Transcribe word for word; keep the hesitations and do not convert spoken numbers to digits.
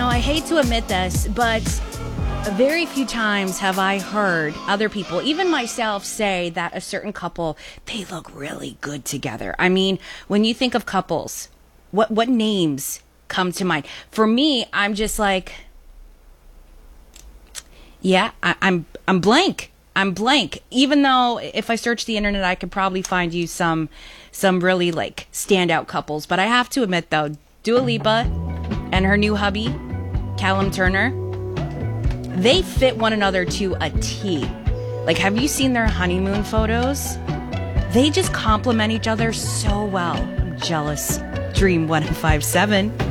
I hate to admit this, but very few times have I heard other people, even myself, say that a certain couple, they look really good together. I mean, when you think of couples, what what names come to mind? For me, I'm just like, yeah, I, I'm I'm blank. I'm blank. Even though if I search the internet, I could probably find you some some really like standout couples. But I have to admit though, Dua Lipa and her new hubby, Callum Turner, they fit one another to a T. Like, have you seen their honeymoon photos? They just complement each other so well. I'm jealous. Dream one five seven.